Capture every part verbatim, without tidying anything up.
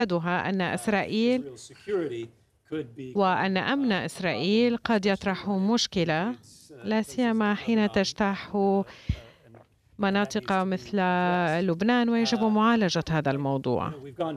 أحدها أن إسرائيل وأن أمن إسرائيل قد يطرح مشكلة، لا سيما حين تجتاح مناطق مثل لبنان، ويجب معالجة هذا الموضوع.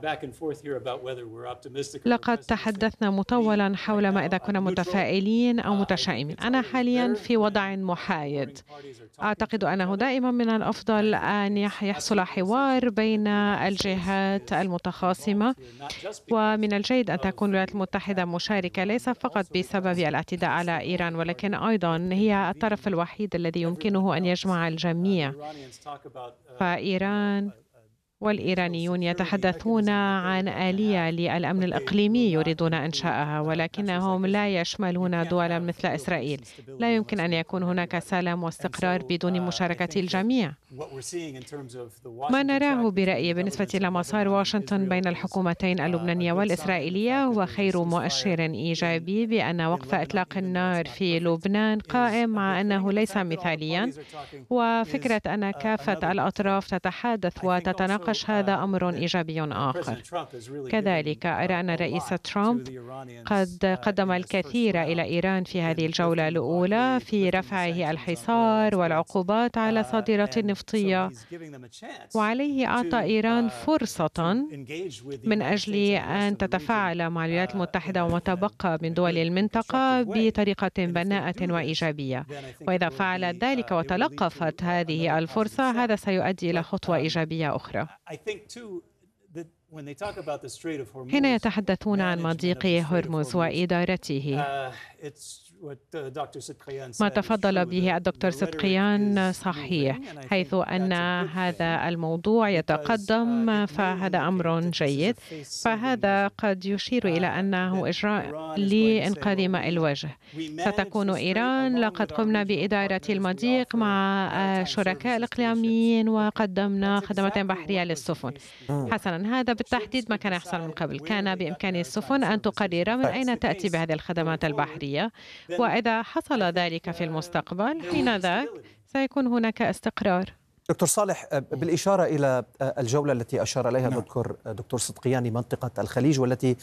لقد تحدثنا مطولا حول ما إذا كنا متفائلين أو متشائمين. أنا حاليا في وضع محايد. أعتقد أنه دائما من الأفضل أن يحصل حوار بين الجهات المتخاصمة، ومن الجيد أن تكون الولايات المتحدة مشاركة ليس فقط بسبب الاعتداء على إيران، ولكن أيضا هي الطرف الوحيد الذي يمكنه أن يجمع الجميع. فإيران والإيرانيون يتحدثون عن آلية للأمن الإقليمي يريدون إنشاءها، ولكنهم لا يشملون دولا مثل إسرائيل. لا يمكن أن يكون هناك سلام واستقرار بدون مشاركة الجميع. ما نراه برأيي بالنسبة إلى مسار واشنطن بين الحكومتين اللبنانية والإسرائيلية هو خير مؤشر إيجابي بأن وقف إطلاق النار في لبنان قائم، مع أنه ليس مثاليا، وفكرة أن كافة الأطراف تتحدث وتتناقش هذا أمر إيجابي آخر. كذلك أرى أن الرئيس ترامب قد قدم الكثير إلى إيران في هذه الجولة الأولى في رفعه الحصار والعقوبات على صادرات نفطية، وعليه أعطى إيران فرصة من أجل أن تتفاعل مع الولايات المتحدة وما تبقى من دول المنطقة بطريقة بناءة وإيجابية. وإذا فعلت ذلك وتلقفت هذه الفرصة، هذا سيؤدي إلى خطوة إيجابية أخرى. حين يتحدثون عن مضيق هرمز وإدارته، ما تفضل به الدكتور صدقيان صحيح، حيث أن هذا الموضوع يتقدم، فهذا أمر جيد. فهذا قد يشير إلى أنه إجراء لإنقاذ ماء الوجه. ستكون إيران لقد قمنا بإدارة المضيق مع الشركاء الإقليميين وقدمنا خدمات بحرية للسفن. حسنا، هذا بالتحديد ما كان يحصل من قبل. كان بإمكان السفن أن تقرر من أين تأتي بهذه الخدمات البحرية، وإذا حصل ذلك في المستقبل حينذاك سيكون هناك استقرار. دكتور صالح، بالإشارة إلى الجولة التي أشار إليها دكتور دكتور صدقيان منطقة الخليج، والتي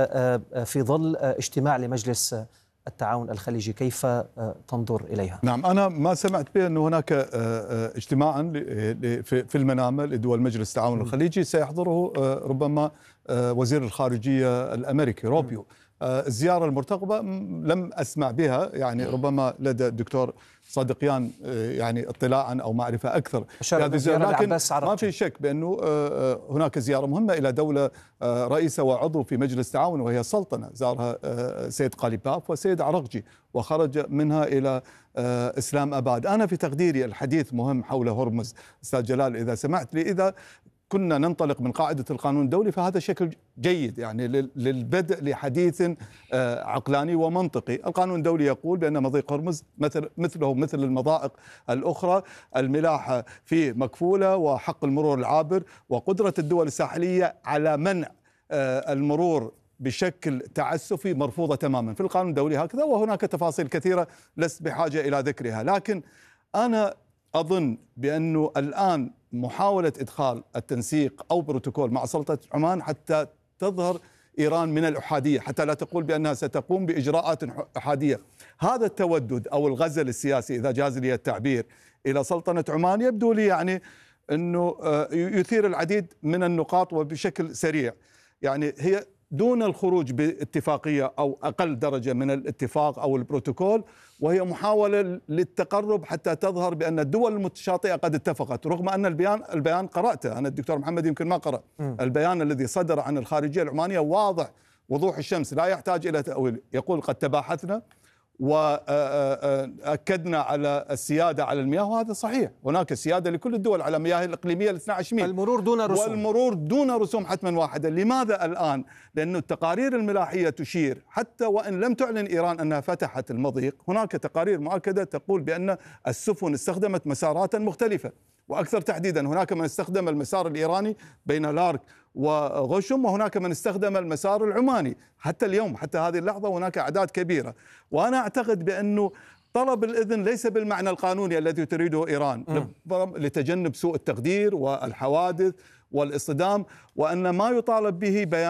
في ظل اجتماع لمجلس التعاون الخليجي، كيف تنظر إليها؟ نعم، أنا ما سمعت به أن هناك اجتماعا في المنامة لدول مجلس التعاون الخليجي سيحضره ربما وزير الخارجية الأمريكي روبيو. الزيارة المرتقبة لم أسمع بها، يعني ربما لدى الدكتور صدقيان يعني اطلاعا أو معرفة أكثر، لكن ما في شك بأنه هناك زيارة مهمة إلى دولة رئيسة وعضو في مجلس التعاون وهي السلطنة، زارها سيد قاليباف وسيد عرقجي وخرج منها إلى إسلام أباد. أنا في تقديري الحديث مهم حول هرمز أستاذ جلال، إذا سمعت لي، إذا كنا ننطلق من قاعدة القانون الدولي فهذا شكل جيد يعني للبدء لحديث عقلاني ومنطقي. القانون الدولي يقول بأن مضيق هرمز مثل مثله مثل المضائق الأخرى، الملاحة فيه مكفولة وحق المرور العابر، وقدرة الدول الساحلية على منع المرور بشكل تعسفي مرفوضة تماما في القانون الدولي هكذا، وهناك تفاصيل كثيرة لست بحاجة إلى ذكرها. لكن أنا أظن بأنه الآن محاولة إدخال التنسيق أو بروتوكول مع سلطة عمان حتى تظهر إيران من الأحادية، حتى لا تقول بأنها ستقوم بإجراءات أحادية. هذا التودد أو الغزل السياسي إذا جاز لي التعبير إلى سلطنة عمان يبدو لي يعني أنه يثير العديد من النقاط وبشكل سريع. يعني هي دون الخروج باتفاقية أو أقل درجة من الاتفاق أو البروتوكول، وهي محاولة للتقرب حتى تظهر بأن الدول المتشاطئة قد اتفقت، رغم أن البيان البيان قرأته أنا، الدكتور محمد يمكن ما قرأ البيان الذي صدر عن الخارجية العمانية، واضح وضوح الشمس لا يحتاج إلى تأويل. يقول قد تباحثنا وأكدنا على السيادة على المياه، وهذا صحيح، هناك سيادة لكل الدول على مياه الإقليمية الاثنى عشر ميل، المرور دون رسوم، والمرور دون رسوم حتما واحدة. لماذا الآن؟ لأن التقارير الملاحية تشير، حتى وإن لم تعلن إيران أنها فتحت المضيق، هناك تقارير مؤكدة تقول بأن السفن استخدمت مسارات مختلفة، وأكثر تحديدا هناك من استخدم المسار الإيراني بين لارك وغشم، وهناك من استخدم المسار العماني. حتى اليوم حتى هذه اللحظة هناك أعداد كبيرة. وأنا أعتقد بأنه طلب الإذن ليس بالمعنى القانوني الذي تريده إيران لتجنب سوء التقدير والحوادث والاصطدام، وأن ما يطالب به بيان